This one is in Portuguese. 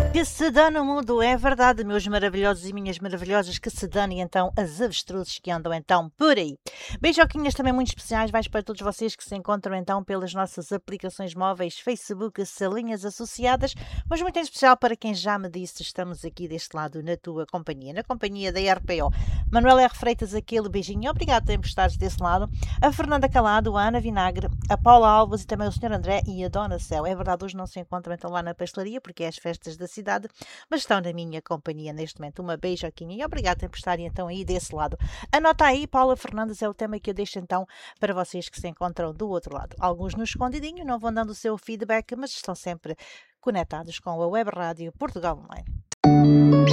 Que se dá no mundo, é verdade, meus maravilhosos e minhas maravilhosas, que se danem então as avestruzes que andam então por aí. Beijoquinhas também muito especiais, vais para todos vocês que se encontram então pelas nossas aplicações móveis, Facebook, salinhas associadas, mas muito em especial para quem já me disse, estamos aqui deste lado na tua companhia, na companhia da RPO. Manuela R. Freitas, aquele beijinho, obrigado por estares desse lado. A Fernanda Calado, a Ana Vinagre, a Paula Alves e também o Sr. André e a Dona Céu. É verdade, hoje não se encontram então lá na pastelaria, porque é as festas da cidade, mas estão na minha companhia neste momento. Uma beijoquinha e obrigada por estarem então aí desse lado. Anota aí, Paula Fernandes é o tema que eu deixo então para vocês que se encontram do outro lado. Alguns no escondidinho, não vão dando o seu feedback, mas estão sempre conectados com a Web Rádio Portugal Online.